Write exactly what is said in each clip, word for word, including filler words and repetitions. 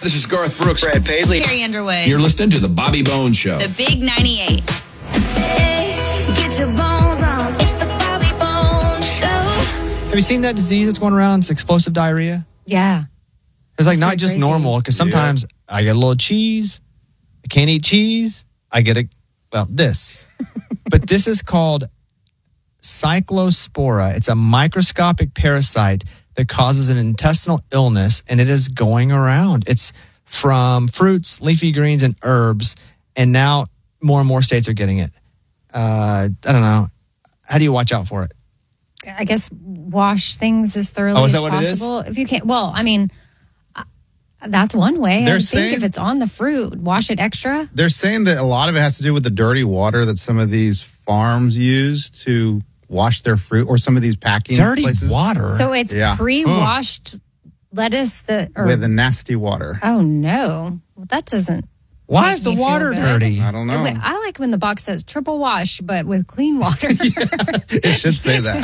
This is Garth Brooks. Brad Paisley. Carrie Underwood. You're listening to The Bobby Bones Show. The Big ninety-eight. Hey, get your bones on. It's the Bobby Bones Show. Have you seen that disease that's going around? It's explosive diarrhea. Yeah. It's like That's not pretty just crazy. normal, because sometimes I get a little cheese. I can't eat cheese. I get a, well, this. But this is called cyclospora. It's a microscopic parasite that causes an intestinal illness, and it is going around. It's from fruits, leafy greens, and herbs, and now more and more states are getting it. Uh, I don't know. How do you watch out for it? I guess wash things as thoroughly Oh, is as that what it is? possible. If you can't, well, I mean, uh, that's one way. They're I think saying- if it's on the fruit, wash it extra. They're saying that a lot of it has to do with the dirty water that some of these farms use to wash their fruit, or some of these packing Dirty places. water. So it's Yeah. pre-washed lettuce that, or, With the nasty water. oh no, well, that doesn't. Why make is the me feel water good. dirty? I don't know. I like when the box says triple wash, but with clean water. It should say that.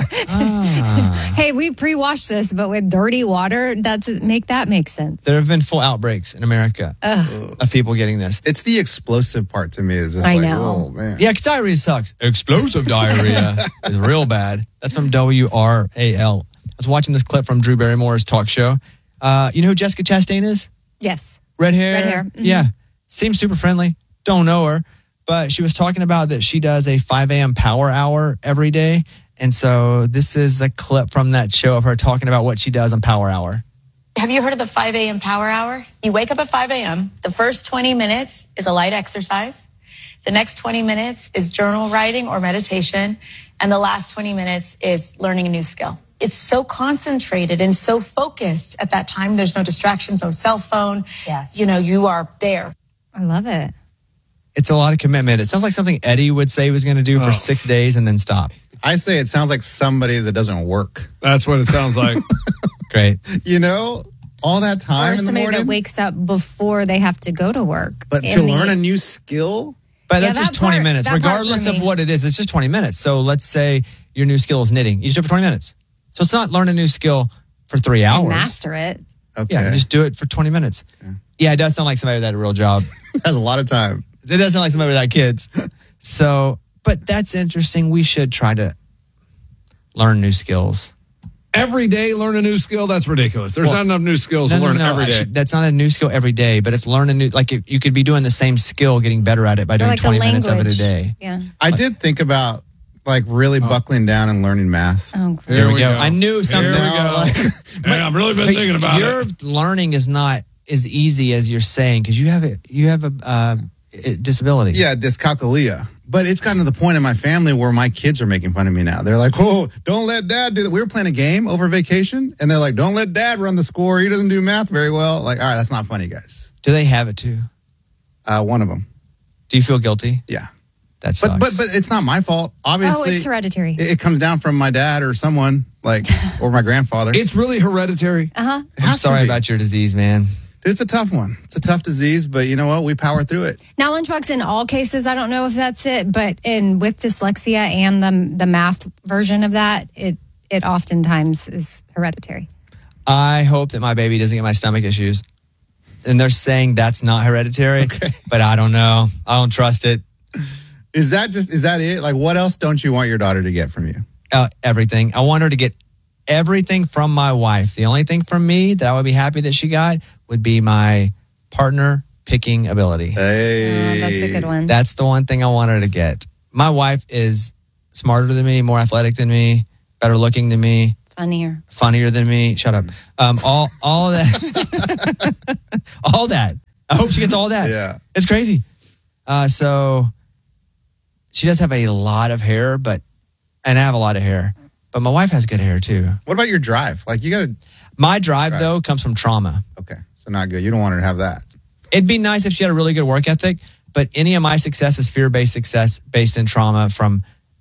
Ah. Hey, we pre-washed this, but with dirty water, that's make that make sense. There have been full outbreaks in America of people getting this. It's the explosive part to me. Is just I like, know. oh man. Yeah, because diarrhea sucks. Explosive diarrhea is real bad. That's from W R A L. I was watching this clip from Drew Barrymore's talk show. Uh, you know who Jessica Chastain is? Yes. Red hair. Red hair. Mhm. Yeah. Seems super friendly. Don't know her. But she was talking about that she does a five a.m. power hour every day. And so this is a clip from that show of her talking about what she does on Power Hour. Have you heard of the five a.m. power hour? You wake up at five a.m. The first twenty minutes is a light exercise. The next twenty minutes is journal writing or meditation. And the last twenty minutes is learning a new skill. It's so concentrated and so focused at that time. There's no distractions, no cell phone. Yes. You know, you are there. I love it. It's a lot of commitment. It sounds like something Eddie would say he was going to do for six days and then stop. I say it sounds like somebody that doesn't work. That's what it sounds like. Great. You know, all that time Or in the somebody morning. that wakes up before they have to go to work. but In to the- learn a new skill, But Yeah, that's that just twenty part- minutes, that part for regardless of me. what it is. It's just twenty minutes. So let's say your new skill is knitting. You just do it for twenty minutes. So it's not learn a new skill for three and hours. master it. okay, Yeah, just do it for twenty minutes. Yeah, it does sound like somebody that had a real job. that's a lot of time. It does sound like somebody without kids. So, but that's interesting. We should try to learn new skills. Every day, learn a new skill. That's ridiculous. There's Well, not enough new skills No, to no, learn no, every I day. should- that's not a new skill every day, but it's learn a new, like if you could be doing the same skill, getting better at it by Or doing like twenty a minutes of it a language. day. Yeah. I did think about like really buckling down and learning math. Oh, great. Here we go. I knew something. Here we go. Like- Hey, I've really been But thinking about your it. learning is not as easy as you're saying because you have a you have a uh, disability. Yeah, dyscalculia. But it's gotten to the point in my family where my kids are making fun of me now. They're like, "Oh, don't let Dad do that." We were playing a game over vacation, and they're like, "Don't let Dad run the score. He doesn't do math very well." Like, all right, that's not funny, guys. Do they have it too? Uh, one of them, Do you feel guilty? yeah. That sucks. But but but it's not my fault. Obviously, Oh, it's hereditary. it, it comes down from my dad or someone like or my grandfather. It's really hereditary. Uh-huh. It I'm has to sorry be. about your disease, man. Dude, it's a tough one. It's a tough disease, but you know what? We power through it. Now, Lunchbox, in all cases, I don't know if that's it, but in with dyslexia and the the math version of that, it it oftentimes is hereditary. I hope that my baby doesn't get my stomach issues. And they're saying that's not hereditary, Okay. but I don't know. I don't trust it. Is that just is that it? Like, what else don't you want your daughter to get from you? Uh, everything. I want her to get everything from my wife. The only thing from me that I would be happy that she got would be my partner picking ability. Hey, Oh, that's a good one. That's the one thing I want her to get. My wife is smarter than me, more athletic than me, better looking than me, Funnier. funnier than me. Shut up. Um, all all that. all that. I hope she gets all that. Yeah. It's crazy. Uh, so she does have a lot of hair, but and I have a lot of hair. But my wife has good hair too. What about your drive? Like, you got to. My drive Right. though comes from trauma. Okay, so not good. You don't want her to have that. It'd be nice if she had a really good work ethic, but any of my success is fear-based success based in trauma from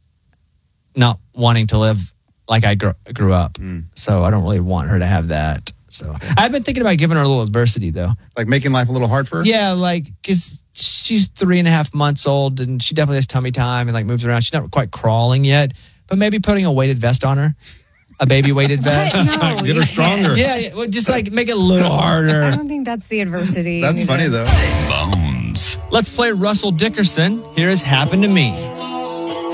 not wanting to live like I grew, grew up. Mm. So I don't really want her to have that. So I've been thinking about giving her a little adversity though. Like making life a little hard for her. Yeah, like because she's three and a half months old and she definitely has tummy time and like moves around. She's not quite crawling yet, but maybe putting a weighted vest on her A baby weighted vest. No, Get you her can't. stronger. Yeah, yeah, well, just like make it a little I harder. don't think that's the adversity. That's funny though. Bones. Let's play Russell Dickerson. Here is Happened to Me.